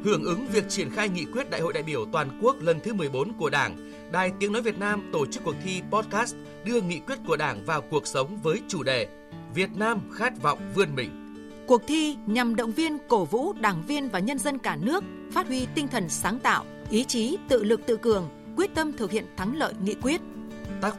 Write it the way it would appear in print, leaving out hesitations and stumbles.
Hưởng ứng việc triển khai nghị quyết Đại hội đại biểu toàn quốc lần thứ 14 của Đảng, Đài Tiếng nói Việt Nam tổ chức cuộc thi podcast đưa nghị quyết của Đảng vào cuộc sống với chủ đề Việt Nam khát vọng vươn mình. Cuộc thi nhằm động viên, cổ vũ đảng viên và nhân dân cả nước phát huy tinh thần sáng tạo, ý chí tự lực tự cường, quyết tâm thực hiện thắng lợi nghị quyết. Tác